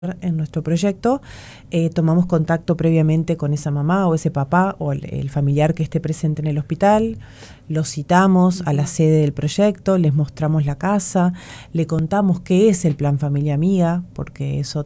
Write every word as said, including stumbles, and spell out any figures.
En nuestro proyecto, eh, tomamos contacto previamente con esa mamá o ese papá o el, el familiar que esté presente en el hospital, los citamos a la sede del proyecto, les mostramos la casa, le contamos qué es el Plan Familia Amiga, porque eso